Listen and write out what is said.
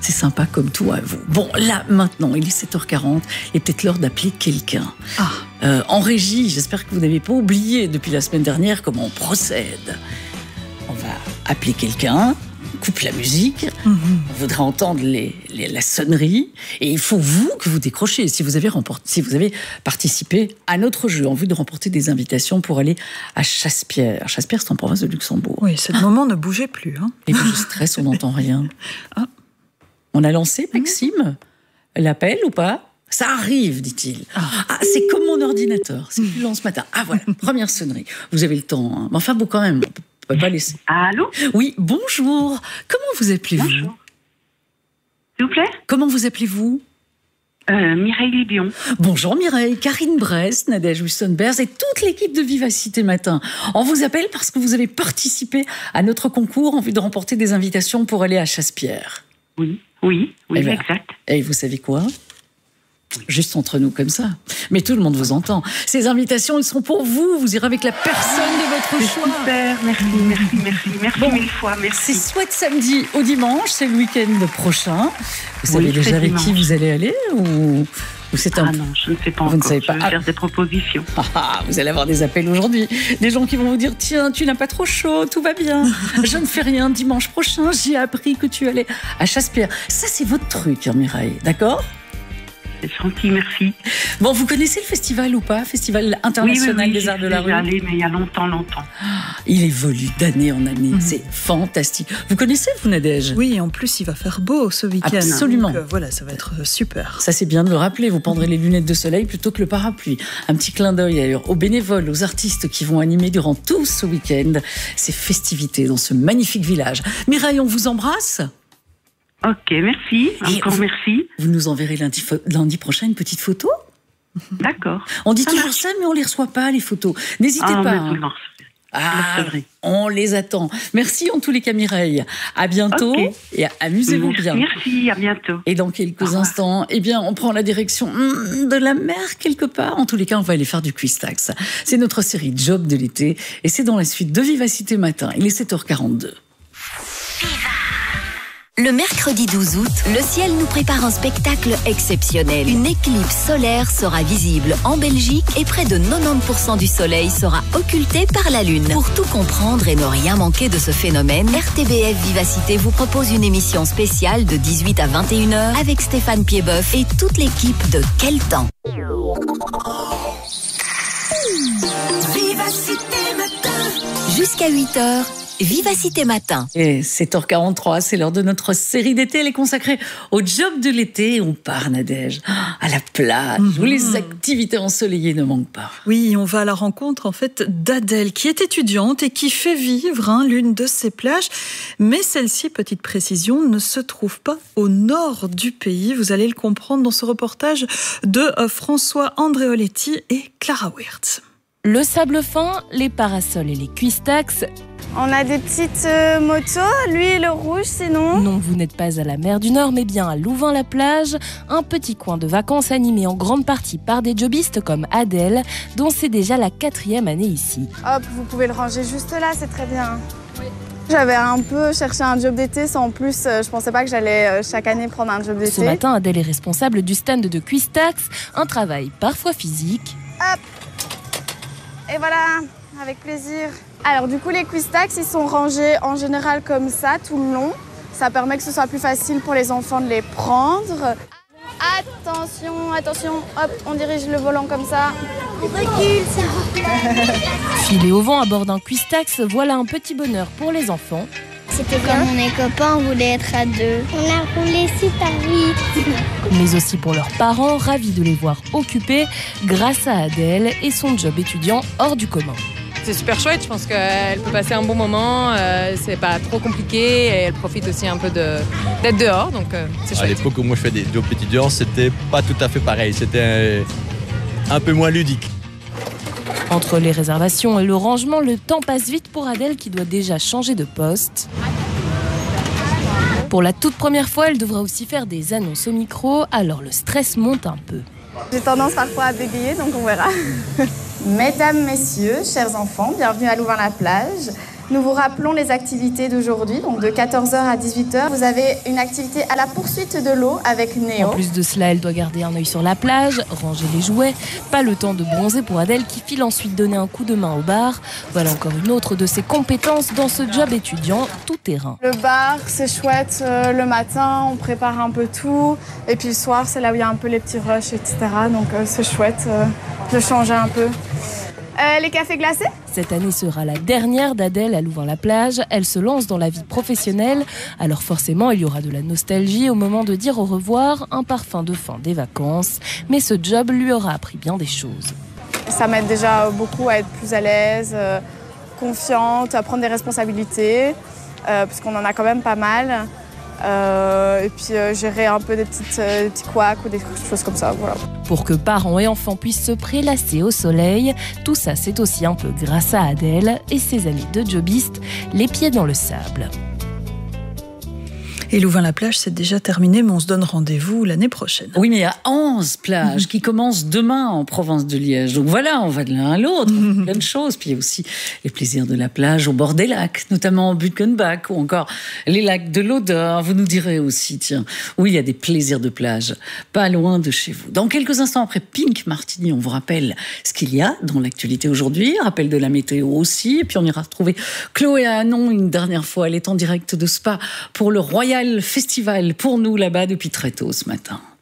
C'est sympa comme tout à vous. Bon, là, maintenant, il est 7h40. Il est peut-être l'heure d'appeler quelqu'un. En régie, j'espère que vous n'avez pas oublié depuis la semaine dernière comment on procède. On va appeler quelqu'un. Coupe la musique, on voudrait entendre la sonnerie et il faut que vous décrochiez si vous avez participé à notre jeu en vue de remporter des invitations pour aller à Chassepierre. Chassepierre, c'est en province de Luxembourg. Oui, c'est le moment, ne bougez plus. Et puis je stresse, on n'entend rien. On a lancé, Maxime, l'appel ou pas? Ça arrive, dit-il. C'est comme mon ordinateur, c'est plus lent ce matin. Voilà, première sonnerie. Vous avez le temps, Mais enfin bon, quand même, on ne peut pas laisser. Allô? Oui, bonjour. Comment vous appelez-vous? Bonjour. S'il vous plaît? Comment vous appelez-vous? Mireille Libion. Bonjour Mireille, Karine Brest, Nadège Wilson-Berz et toute l'équipe de Vivacité Matin. On vous appelle parce que vous avez participé à notre concours en vue de remporter des invitations pour aller à Chassepierre. Oui, exact. Et vous savez quoi? Juste entre nous comme ça. Mais tout le monde vous entend. Ces invitations, elles seront pour vous. Vous irez avec la personne de votre choix. Super, merci mille fois, merci. C'est soit de samedi au dimanche, c'est le week-end prochain. Vous savez déjà avec qui vous allez aller ou c'est un... non, je ne sais pas vous encore. Ne savez pas. Je vais faire des propositions. Vous allez avoir des appels aujourd'hui. Des gens qui vont vous dire, tiens, tu n'as pas trop chaud, tout va bien. Je ne fais rien. Dimanche prochain, j'ai appris que tu allais à Chassepierre. Ça, c'est votre truc, Mireille, d'accord? C'est gentil, merci. Bon, vous connaissez le festival ou pas? Festival international des arts de la rue. Allé, mais il y a longtemps. Il évolue d'année en année. C'est fantastique. Vous connaissez, vous, Nadège? Oui, en plus, il va faire beau ce week-end. Absolument. Donc, voilà, ça va être super. Ça, c'est bien de le rappeler. Vous prendrez les lunettes de soleil plutôt que le parapluie. Un petit clin d'œil d'ailleurs aux bénévoles, aux artistes qui vont animer durant tout ce week-end ces festivités dans ce magnifique village. Mireille, on vous embrasse. Ok, merci. Encore merci. Vous nous enverrez lundi prochain une petite photo? D'accord. On dit toujours ça, mais on ne les reçoit pas, les photos. N'hésitez pas. On les attend. Merci en tous les cas, Mireille. À bientôt et amusez-vous bien. Merci, à bientôt. Et dans quelques instants, on prend la direction de la mer quelque part. En tous les cas, on va aller faire du quiz-tax. C'est notre série Job de l'été et c'est dans la suite de Vivacité Matin. Il est 7h42. Le mercredi 12 août, le ciel nous prépare un spectacle exceptionnel. Une éclipse solaire sera visible en Belgique et près de 90% du soleil sera occulté par la lune. Pour tout comprendre et ne rien manquer de ce phénomène, RTBF Vivacité vous propose une émission spéciale de 18 à 21h avec Stéphane Piedboeuf et toute l'équipe de Quel temps. Vivacité Matin. Jusqu'à 8h. Vivacité Matin. Et 7h43, c'est l'heure de notre série d'été. Elle est consacrée au job de l'été. On part, Nadège, à la plage, où les activités ensoleillées ne manquent pas. Oui, on va à la rencontre, en fait, d'Adèle, qui est étudiante et qui fait vivre l'une de ces plages. Mais celle-ci, petite précision, ne se trouve pas au nord du pays. Vous allez le comprendre dans ce reportage de François Andreoletti et Clara Wirtz. Le sable fin, les parasols et les quiz-tax. On a des petites motos, lui le rouge sinon. Non, vous n'êtes pas à la mer du Nord, mais bien à Louvain-la-Plage, un petit coin de vacances animé en grande partie par des jobistes comme Adèle, dont c'est déjà la 4e année ici. Hop, vous pouvez le ranger juste là, c'est très bien. Oui. J'avais un peu cherché un job d'été, sans plus, je pensais pas que j'allais chaque année prendre un job d'été. Ce matin, Adèle est responsable du stand de quiz-tax, un travail parfois physique. Hop, et voilà, avec plaisir. Alors du coup, les quiz-tax, ils sont rangés en général comme ça, tout le long. Ça permet que ce soit plus facile pour les enfants de les prendre. Attention, attention, hop, on dirige le volant comme ça. Recule, s'il vous plaît. Filer au vent à bord d'un quiz-tax, voilà un petit bonheur pour les enfants. C'était comme on est copains, on voulait être à deux. On a roulé super vite. Mais aussi pour leurs parents, ravis de les voir occupés grâce à Adèle et son job étudiant hors du commun. C'est super chouette, je pense qu'elle peut passer un bon moment, c'est pas trop compliqué et elle profite aussi un peu d'être dehors, donc c'est chouette. À l'époque où moi je fais des jobs étudiants, c'était pas tout à fait pareil, c'était un peu moins ludique. Entre les réservations et le rangement, le temps passe vite pour Adèle qui doit déjà changer de poste. Pour la toute première fois, elle devra aussi faire des annonces au micro, alors le stress monte un peu. J'ai tendance parfois à bégayer, donc on verra. Mesdames, messieurs, chers enfants, bienvenue à Louvain-la-Plage. Nous vous rappelons les activités d'aujourd'hui, donc de 14h à 18h. Vous avez une activité à la poursuite de l'eau avec Néo. En plus de cela, elle doit garder un œil sur la plage, ranger les jouets. Pas le temps de bronzer pour Adèle qui file ensuite donner un coup de main au bar. Voilà encore une autre de ses compétences dans ce job étudiant tout terrain. Le bar, c'est chouette. Le matin, on prépare un peu tout. Et puis le soir, c'est là où il y a un peu les petits rushs, etc. Donc c'est chouette de changer un peu. Les cafés glacés ? Cette année sera la dernière d'Adèle à Louvain-la-Plage. Elle se lance dans la vie professionnelle. Alors forcément, il y aura de la nostalgie au moment de dire au revoir, un parfum de fin des vacances. Mais ce job lui aura appris bien des choses. Ça m'aide déjà beaucoup à être plus à l'aise, confiante, à prendre des responsabilités, parce qu'on en a quand même pas mal. Et puis gérer un peu des petits couacs ou des choses comme ça, voilà. Pour que parents et enfants puissent se prélasser au soleil, tout ça c'est aussi un peu grâce à Adèle et ses amis de jobistes, les pieds dans le sable. Et Louvain-la-Plage, c'est déjà terminé, mais on se donne rendez-vous l'année prochaine. Oui, mais il y a 11 plages qui commencent demain en province de Liège. Donc voilà, on va de l'un à l'autre, plein de choses. Puis il y a aussi les plaisirs de la plage au bord des lacs, notamment en Buckenbach ou encore les lacs de l'Odeur. Vous nous direz aussi, tiens, où il y a des plaisirs de plage, pas loin de chez vous. Dans quelques instants après Pink Martini, on vous rappelle ce qu'il y a dans l'actualité aujourd'hui, rappel de la météo aussi, et puis on ira retrouver Chloé Hanon une dernière fois. Elle est en direct de Spa pour le Royal Festival pour nous là-bas depuis très tôt ce matin.